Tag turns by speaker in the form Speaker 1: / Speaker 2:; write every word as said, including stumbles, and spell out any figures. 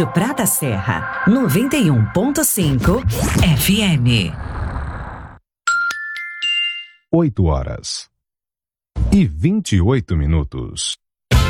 Speaker 1: Rádio Prata Serra, noventa e um ponto cinco F M.
Speaker 2: oito horas e vinte e oito minutos.